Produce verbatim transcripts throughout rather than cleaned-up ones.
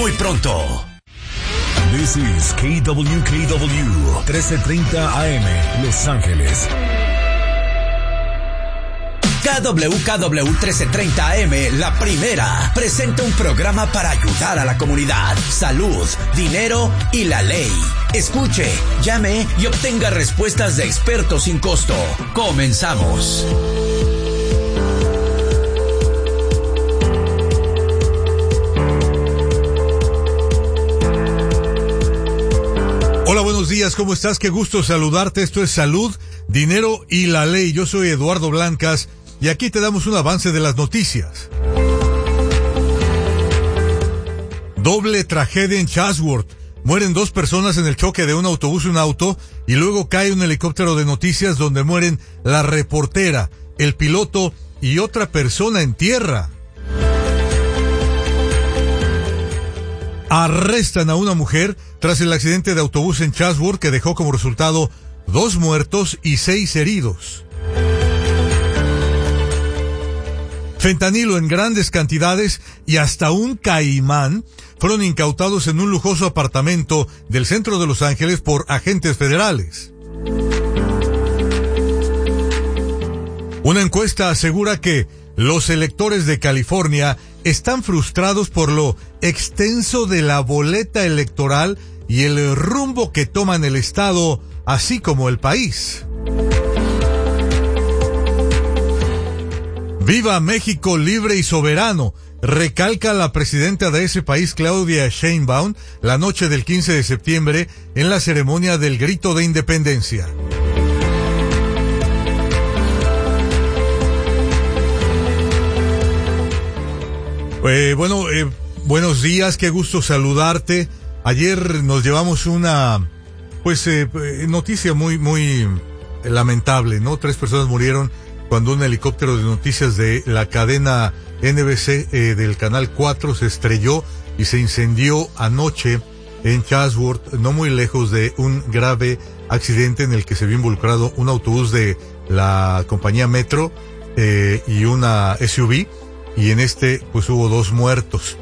muy pronto. This is K W K W trece treinta A M, Los Ángeles. K W K W trece treinta A M, La Primera, presenta un programa para ayudar a la comunidad. Salud, dinero y la ley. Escuche, llame y obtenga respuestas de expertos sin costo. Comenzamos. Hola, buenos días, ¿cómo estás? Qué gusto saludarte. Esto es Salud, Dinero y la Ley. Yo soy Eduardo Blancas y aquí te damos un avance de las noticias. Doble tragedia en Chatsworth. Mueren dos personas en el choque de un autobús y un auto, y luego cae un helicóptero de noticias donde mueren la reportera, el piloto y otra persona en tierra. Arrestan a una mujer tras el accidente de autobús en Chatsworth que dejó como resultado dos muertos y seis heridos. Fentanilo en grandes cantidades y hasta un caimán fueron incautados en un lujoso apartamento del centro de Los Ángeles por agentes federales. Una encuesta asegura que los electores de California están frustrados por lo extenso de la boleta electoral y el rumbo que toman el estado, así como el país. ¡Viva México libre y soberano!, recalca la presidenta de ese país, Claudia Sheinbaum, la noche del quince de septiembre en la ceremonia del Grito de Independencia. Eh, bueno, eh, buenos días, qué gusto saludarte. Ayer nos llevamos una, pues, eh, noticia muy, muy lamentable, ¿no? Tres personas murieron cuando un helicóptero de noticias de la cadena N B C eh, del Canal cuatro se estrelló y se incendió anoche en Chatsworth, no muy lejos de un grave accidente en el que se vio involucrado un autobús de la compañía Metro eh, y una S U V. Y en este, pues hubo dos muertos.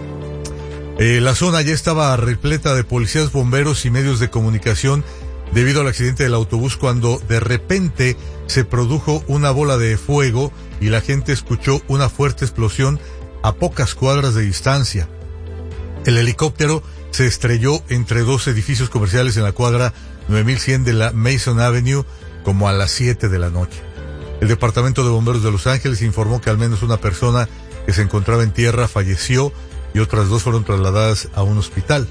Eh, la zona ya estaba repleta de policías, bomberos y medios de comunicación debido al accidente del autobús cuando de repente se produjo una bola de fuego y la gente escuchó una fuerte explosión a pocas cuadras de distancia. El helicóptero se estrelló entre dos edificios comerciales en la cuadra nueve mil cien de la Mason Avenue como a las siete de la noche. El Departamento de Bomberos de Los Ángeles informó que al menos una persona que se encontraba en tierra falleció y otras dos fueron trasladadas a un hospital.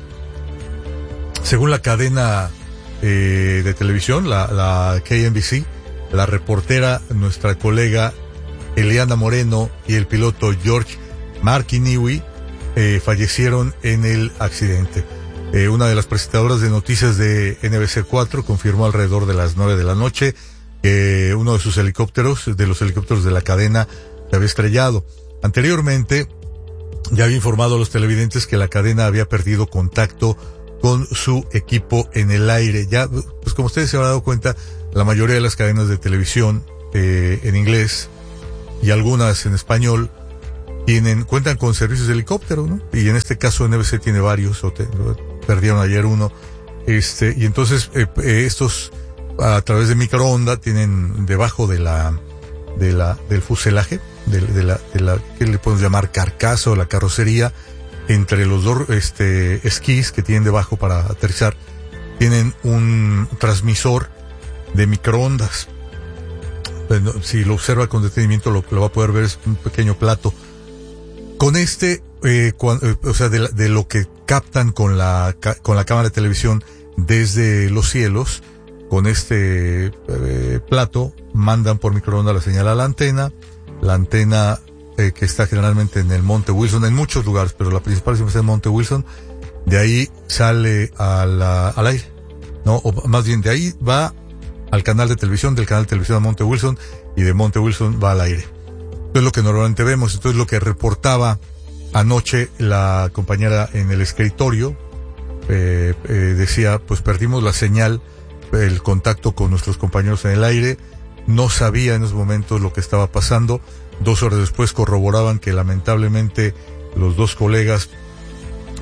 Según la cadena eh, de televisión, la, la K N B C, la reportera, nuestra colega Eliana Moreno y el piloto George Marquiniwi eh, fallecieron en el accidente. Eh, una de las presentadoras de noticias de N B C cuatro confirmó alrededor de las nueve de la noche que uno de sus helicópteros, de los helicópteros de la cadena, se había estrellado. Anteriormente, ya había informado a los televidentes que la cadena había perdido contacto con su equipo en el aire. Ya, pues como ustedes se habrán dado cuenta, la mayoría de las cadenas de televisión eh, en inglés y algunas en español tienen, cuentan con servicios de helicóptero, ¿no? Y en este caso N B C tiene varios, o te, perdieron ayer uno, este, y entonces eh, eh, estos a través de microondas tienen debajo de la de la del fuselaje de, de la de la que le podemos llamar carcasa o la carrocería, entre los dos este esquís que tienen debajo para aterrizar, tienen un transmisor de microondas. Bueno, si lo observa con detenimiento lo, lo va a poder ver, es un pequeño plato. Con este eh, cuando, o sea de, la, de lo que captan con la con la cámara de televisión desde los cielos. Con este eh, plato mandan por microondas la señal a la antena, la antena eh, que está generalmente en el Monte Wilson, en muchos lugares, pero la principal siempre está en Monte Wilson. De ahí sale a la, al aire, no, o más bien de ahí va al canal de televisión, del canal de televisión a Monte Wilson, y de Monte Wilson va al aire. Esto es lo que normalmente vemos. Esto es lo que reportaba anoche la compañera en el escritorio. Eh, eh, decía, pues perdimos la señal, el contacto con nuestros compañeros en el aire, no sabía en esos momentos lo que estaba pasando. Dos horas después corroboraban que lamentablemente los dos colegas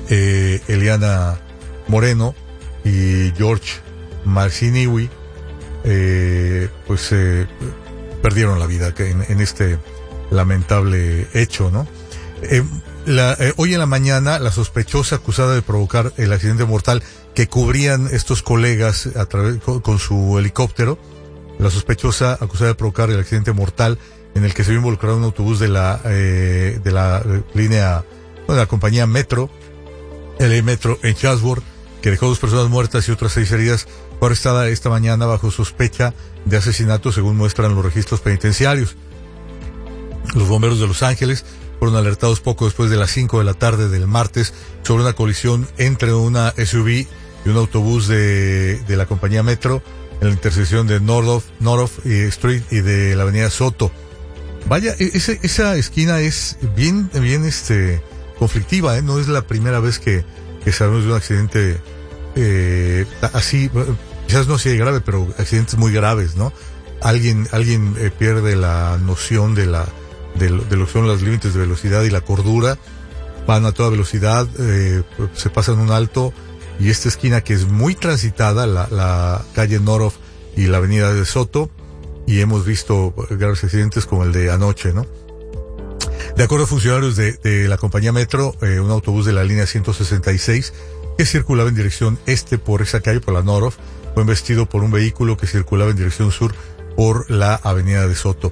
eh, Eliana Moreno y George Marciniwi, eh, pues eh, perdieron la vida en, en este lamentable hecho, ¿no? Eh, la, eh, hoy en la mañana, la sospechosa acusada de provocar el accidente mortal que cubrían estos colegas a través con, con su helicóptero, la sospechosa acusada de provocar el accidente mortal en el que se vio involucrado un autobús de la eh, de la eh, línea, bueno, de la compañía Metro, L A Metro en Chatsworth, que dejó dos personas muertas y otras seis heridas, fue arrestada esta mañana bajo sospecha de asesinato, según muestran los registros penitenciarios. Los bomberos de Los Ángeles fueron alertados poco después de las cinco de la tarde del martes sobre una colisión entre una S U V y un autobús de, de la compañía Metro en la intersección de Nordoff, Nordoff Street y de la avenida Soto. Vaya, ese, esa esquina es bien, bien este, conflictiva, ¿eh? No es la primera vez que, que sabemos de un accidente eh, así, quizás no sea grave, pero accidentes muy graves, ¿no? Alguien, alguien eh, pierde la noción de la, de lo, de lo que son los límites de velocidad y la cordura, van a toda velocidad, eh, se pasan un alto, y esta esquina que es muy transitada, la, la calle Nordoff y la avenida de Soto, y hemos visto graves accidentes como el de anoche, ¿no? De acuerdo a funcionarios de, de la compañía Metro, eh, un autobús de la línea ciento sesenta y seis que circulaba en dirección este por esa calle, por la Nordoff, fue embestido por un vehículo que circulaba en dirección sur por la avenida de Soto.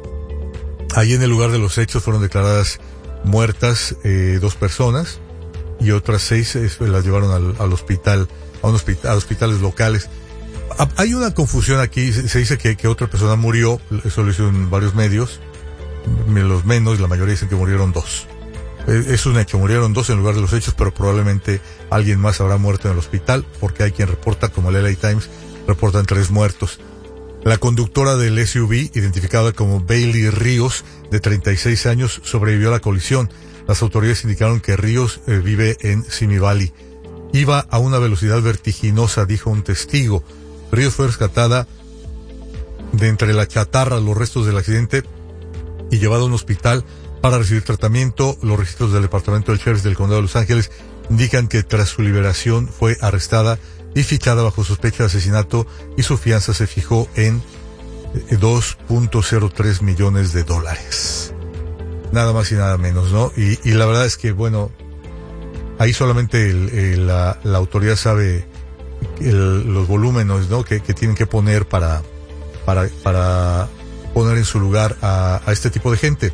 Ahí en el lugar de los hechos fueron declaradas muertas eh, dos personas, y otras seis eh, las llevaron al, al hospital, a un hospital, a hospitales locales. A, hay una confusión aquí, se, se dice que, que otra persona murió, eso lo hicieron varios medios, los menos, la mayoría dicen que murieron dos. Es, es un hecho, murieron dos en lugar de los hechos, pero probablemente alguien más habrá muerto en el hospital, porque hay quien reporta, como el L A Times, reportan tres muertos. La conductora del S U V, identificada como Bailey Ríos, de treinta y seis años, sobrevivió a la colisión. Las autoridades indicaron que Ríos eh, vive en Simi Valley. Iba a una velocidad vertiginosa, dijo un testigo. Ríos fue rescatada de entre la chatarra, los restos del accidente, y llevada a un hospital para recibir tratamiento. Los registros del Departamento del Sheriff del Condado de Los Ángeles indican que tras su liberación fue arrestada y fichada bajo sospecha de asesinato, y su fianza se fijó en dos punto cero tres millones de dólares. Nada más y nada menos, ¿no? Y, y la verdad es que, bueno, ahí solamente el, el, la, la autoridad sabe el, los volúmenes, ¿no? Que, que tienen que poner para, para, para poner en su lugar a, a este tipo de gente.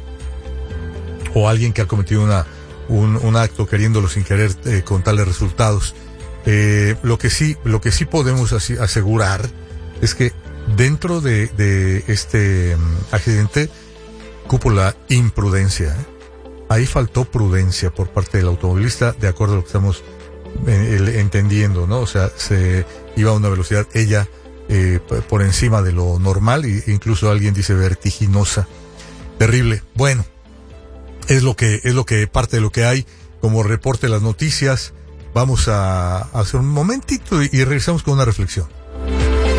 O alguien que ha cometido una, un, un acto queriéndolo sin querer eh, con tales resultados. Eh, lo que sí, lo que sí podemos así asegurar es que dentro de, de este um, accidente cupo la imprudencia, ¿eh? Ahí faltó prudencia por parte del automovilista, de acuerdo a lo que estamos eh, entendiendo, ¿no? O sea, se iba a una velocidad, ella, eh, por encima de lo normal, e incluso alguien dice vertiginosa. Terrible. Bueno, es lo que, es lo que, parte de lo que hay como reporte de las noticias. Vamos a, a hacer un momentito y, y regresamos con una reflexión.